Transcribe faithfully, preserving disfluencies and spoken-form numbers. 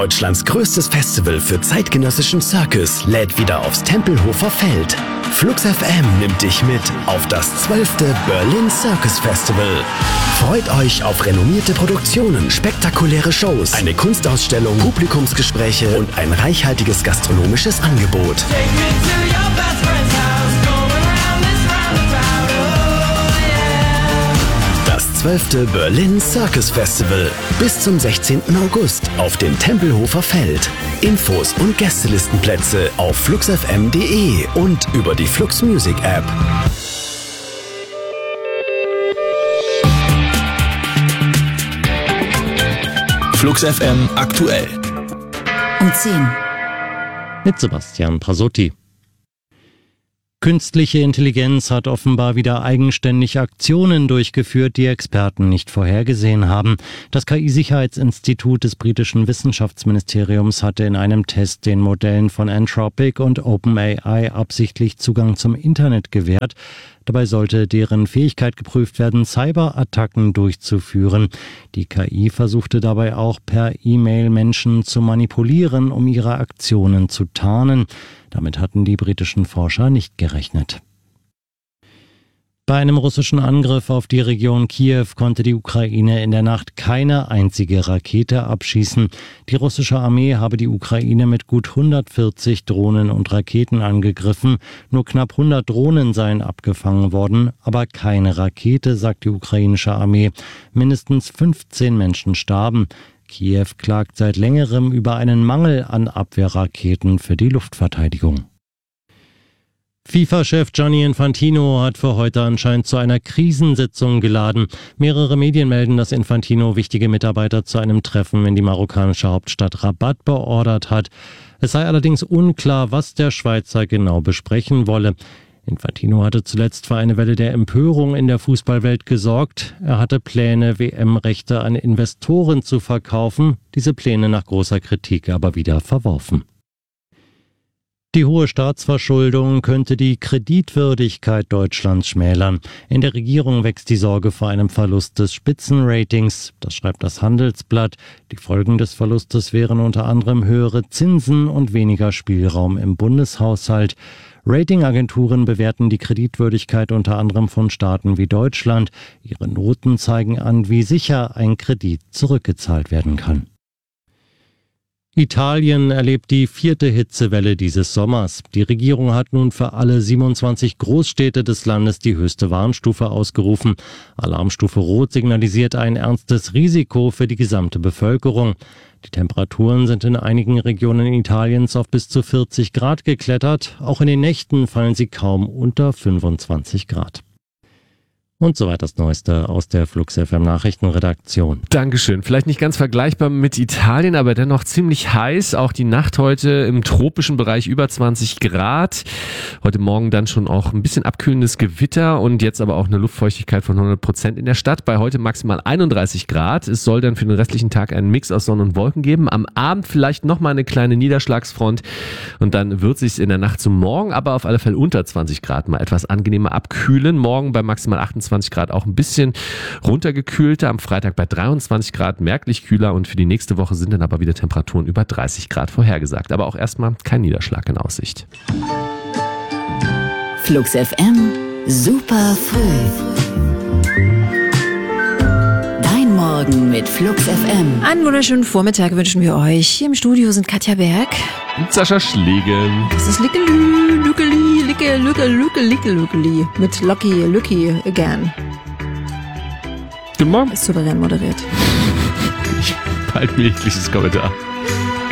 Deutschlands größtes Festival für zeitgenössischen Circus lädt wieder aufs Tempelhofer Feld. Flux F M nimmt dich mit auf das zwölfte Berlin Circus Festival. Freut euch auf renommierte Produktionen, spektakuläre Shows, eine Kunstausstellung, Publikumsgespräche und ein reichhaltiges gastronomisches Angebot. Das zwölfte Berlin Circus Festival bis zum sechzehnten August auf dem Tempelhofer Feld. Infos und Gästelistenplätze auf fluxfm punkt de und über die Flux Music App. Flux F M aktuell. Um zehn. Mit Sebastian Prasotti. Künstliche Intelligenz hat offenbar wieder eigenständig Aktionen durchgeführt, die Experten nicht vorhergesehen haben. Das K I-Sicherheitsinstitut des britischen Wissenschaftsministeriums hatte in einem Test den Modellen von Anthropic und OpenAI absichtlich Zugang zum Internet gewährt. Dabei sollte deren Fähigkeit geprüft werden, Cyberattacken durchzuführen. Die K I versuchte dabei auch per E-Mail Menschen zu manipulieren, um ihre Aktionen zu tarnen. Damit hatten die britischen Forscher nicht gerechnet. Bei einem russischen Angriff auf die Region Kiew konnte die Ukraine in der Nacht keine einzige Rakete abschießen. Die russische Armee habe die Ukraine mit gut hundertvierzig Drohnen und Raketen angegriffen. Nur knapp hundert Drohnen seien abgefangen worden, aber keine Rakete, sagt die ukrainische Armee. Mindestens fünfzehn Menschen starben. Kiew klagt seit längerem über einen Mangel an Abwehrraketen für die Luftverteidigung. FIFA-Chef Gianni Infantino hat für heute anscheinend zu einer Krisensitzung geladen. Mehrere Medien melden, dass Infantino wichtige Mitarbeiter zu einem Treffen in die marokkanische Hauptstadt Rabat beordert hat. Es sei allerdings unklar, was der Schweizer genau besprechen wolle. Infantino hatte zuletzt für eine Welle der Empörung in der Fußballwelt gesorgt. Er hatte Pläne, W M-Rechte an Investoren zu verkaufen, diese Pläne nach großer Kritik aber wieder verworfen. Die hohe Staatsverschuldung könnte die Kreditwürdigkeit Deutschlands schmälern. In der Regierung wächst die Sorge vor einem Verlust des Spitzenratings. Das schreibt das Handelsblatt. Die Folgen des Verlustes wären unter anderem höhere Zinsen und weniger Spielraum im Bundeshaushalt. Ratingagenturen bewerten die Kreditwürdigkeit unter anderem von Staaten wie Deutschland. Ihre Noten zeigen an, wie sicher ein Kredit zurückgezahlt werden kann. Italien erlebt die vierte Hitzewelle dieses Sommers. Die Regierung hat nun für alle siebenundzwanzig Großstädte des Landes die höchste Warnstufe ausgerufen. Alarmstufe Rot signalisiert ein ernstes Risiko für die gesamte Bevölkerung. Die Temperaturen sind in einigen Regionen Italiens auf bis zu vierzig Grad geklettert. Auch in den Nächten fallen sie kaum unter fünfundzwanzig Grad. Und soweit das Neueste aus der Flux F M Nachrichtenredaktion. Dankeschön. Vielleicht nicht ganz vergleichbar mit Italien, aber dennoch ziemlich heiß. Auch die Nacht heute im tropischen Bereich über zwanzig Grad. Heute Morgen dann schon auch ein bisschen abkühlendes Gewitter und jetzt aber auch eine Luftfeuchtigkeit von hundert Prozent in der Stadt. Bei heute maximal einunddreißig Grad. Es soll dann für den restlichen Tag einen Mix aus Sonne und Wolken geben. Am Abend vielleicht nochmal eine kleine Niederschlagsfront und dann wird sich in der Nacht zum Morgen aber auf alle Fälle unter zwanzig Grad mal etwas angenehmer abkühlen. Morgen bei maximal achtundzwanzig Grad auch ein bisschen runtergekühlter. Am Freitag bei dreiundzwanzig Grad merklich kühler und für die nächste Woche sind dann aber wieder Temperaturen über dreißig Grad vorhergesagt. Aber auch erstmal kein Niederschlag in Aussicht. Flux F M, super früh. Dein Morgen mit Flux F M. Einen wunderschönen Vormittag wünschen wir euch. Hier im Studio sind Katja Berg. Und Sascha Schlegel. Das ist Lickelü, Lückeli, Licke, Lücke, Lücke, Licke, Lückeli. Mit Locky, Lücki, again. Guten Morgen. Ist souverän moderiert. Bald jegliches Kommentar.